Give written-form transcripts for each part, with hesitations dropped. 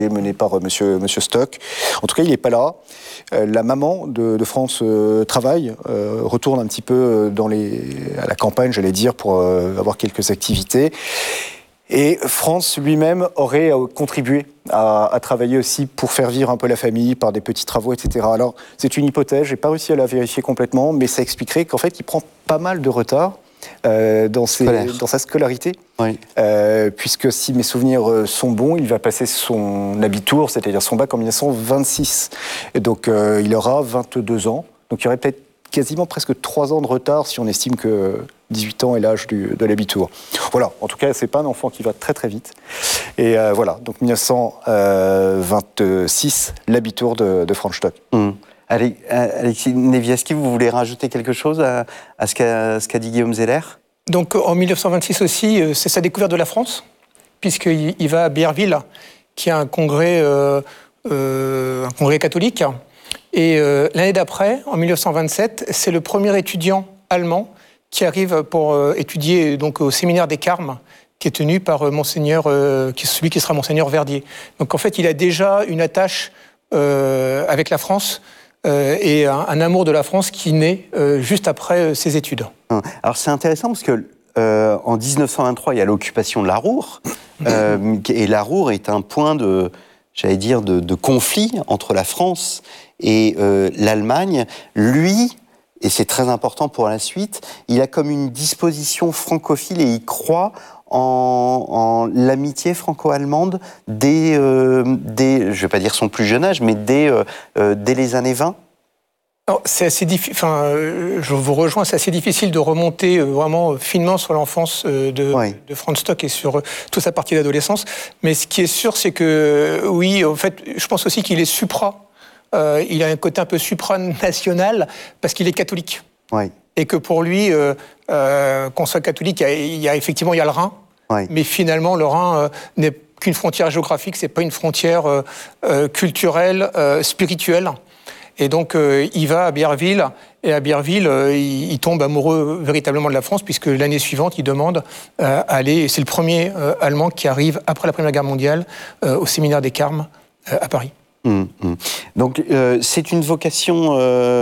mené par monsieur Stock. En tout cas, il n'est pas là. La maman de France travaille, retourne un petit peu à la campagne, j'allais dire, pour avoir quelques activités. Et Franz lui-même aurait contribué à travailler aussi pour faire vivre un peu la famille par des petits travaux, etc. Alors, c'est une hypothèse, j'ai pas réussi à la vérifier complètement, mais ça expliquerait qu'en fait, il prend pas mal de retard dans sa scolarité. Oui. Puisque si mes souvenirs sont bons, il va passer son abitur, c'est-à-dire son bac en 1926. Et donc, il aura 22 ans. Donc, il y aurait peut-être quasiment presque 3 ans de retard si on estime que 18 ans est l'âge de l'abitur. Voilà, en tout cas, c'est pas un enfant qui va très très vite. Et voilà, donc 1926, l'abitur de Franz Stock. Alexis Nevieski, vous voulez rajouter quelque chose à ce qu'a dit Guillaume Zeller ? Donc en 1926 aussi, c'est sa découverte de la France, puisqu'il va à Bierville, qui est un congrès catholique. Et l'année d'après, en 1927, c'est le premier étudiant allemand qui arrive pour étudier donc, au séminaire des Carmes, qui est tenu par celui qui sera Monseigneur Verdier. Donc en fait, il a déjà une attache avec la France et un amour de la France qui naît juste après ses études. Alors c'est intéressant parce que en 1923, il y a l'occupation de la Ruhr, et la Ruhr est un point de conflit entre la France et l'Allemagne. Lui, et c'est très important pour la suite, il a comme une disposition francophile et il croit en l'amitié franco-allemande dès, je ne vais pas dire son plus jeune âge, mais dès les années 20. Alors, c'est assez difficile. Je vous rejoins. C'est assez difficile de remonter vraiment finement sur l'enfance de Franz Stock et sur toute sa partie d'adolescence. Mais ce qui est sûr, c'est que oui, en fait, je pense aussi qu'il est supra. Il a un côté un peu supranational parce qu'il est catholique. Oui. Et que pour lui, qu'on soit catholique, il y a effectivement le Rhin. Oui. Mais finalement, le Rhin n'est qu'une frontière géographique. C'est pas une frontière culturelle, spirituelle. Et donc, il va à Bierville, et à Bierville, il tombe amoureux véritablement de la France, puisque l'année suivante, il demande à aller, c'est le premier Allemand qui arrive, après la Première Guerre mondiale, au séminaire des Carmes, à Paris. Donc, c'est une vocation,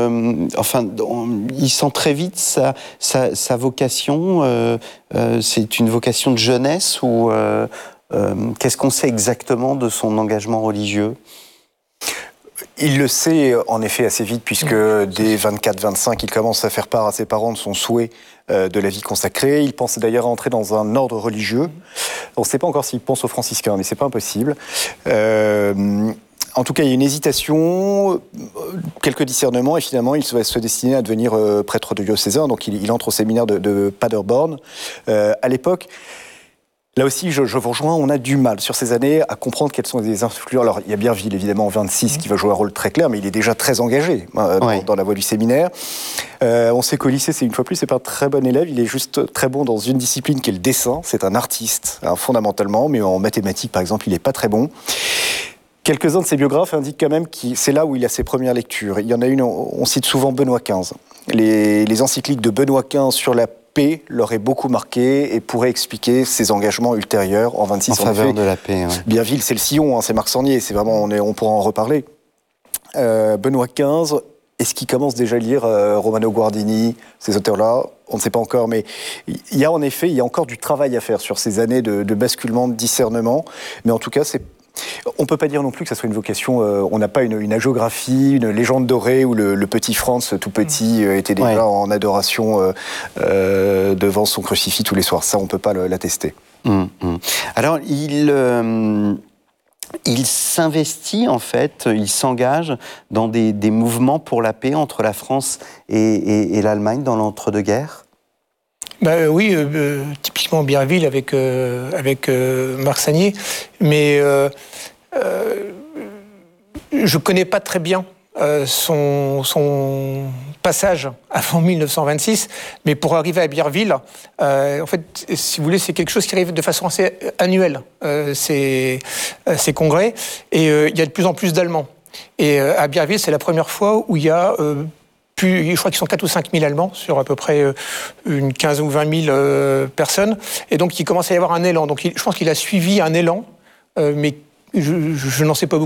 il sent très vite sa vocation, c'est une vocation de jeunesse, ou qu'est-ce qu'on sait exactement de son engagement religieux ? Il le sait en effet assez vite, puisque dès 24-25, il commence à faire part à ses parents de son souhait de la vie consacrée. Il pense d'ailleurs à entrer dans un ordre religieux. On ne sait pas encore s'il pense aux franciscains, mais c'est pas impossible. En tout cas, il y a une hésitation, quelques discernements, et finalement, il va se destiner à devenir prêtre diocésain. Donc, il entre au séminaire de Paderborn. À l'époque, là aussi, je vous rejoins, on a du mal sur ces années à comprendre quelles sont les influences. Alors, il y a Bierville, évidemment, en 26, qui va jouer un rôle très clair, mais il est déjà très engagé dans la voie du séminaire. On sait qu'au lycée, une fois plus, c'est pas un très bon élève, il est juste très bon dans une discipline qui est le dessin. C'est un artiste, fondamentalement, mais en mathématiques, par exemple, il n'est pas très bon. Quelques-uns de ses biographes indiquent quand même que c'est là où il a ses premières lectures. Il y en a une, on cite souvent Benoît XV. Les encycliques de Benoît XV sur la paix l'auraient beaucoup marqué et pourraient expliquer ses engagements ultérieurs en 26. En faveur de la paix. Ouais. Bierville, c'est le sillon, c'est Marc Sornier, c'est vraiment, on pourra en reparler. Benoît XV, est-ce qu'il commence déjà à lire Romano Guardini, ces auteurs-là ? On ne sait pas encore, mais il y a encore du travail à faire sur ces années de basculement, de discernement. Mais en tout cas, on ne peut pas dire non plus que ça soit une vocation. On n'a pas une hagiographie, une légende dorée où le petit Franz, tout petit, était déjà en adoration devant son crucifix tous les soirs. Ça, on ne peut pas l'attester. Alors, il s'investit, en fait, il s'engage dans des mouvements pour la paix entre la France et l'Allemagne dans l'entre-deux-guerres. Oui, typiquement Bierville avec Marc Sagnier, mais je connais pas très bien son passage avant 1926, mais pour arriver à Bierville, en fait, si vous voulez, c'est quelque chose qui arrive de façon assez annuelle, ces congrès, et il y a de plus en plus d'Allemands. Et à Bierville, c'est la première fois où il y a je crois qu'ils sont 4 ou 5 000 Allemands sur à peu près une 15 ou 20 000 personnes. Et donc, il commence à y avoir un élan. Donc, je pense qu'il a suivi un élan, mais je n'en sais pas beaucoup.